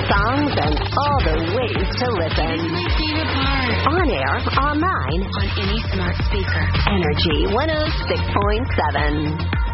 songs, and all the ways to listen. On air, online, on any smart speaker. Energy 106.7.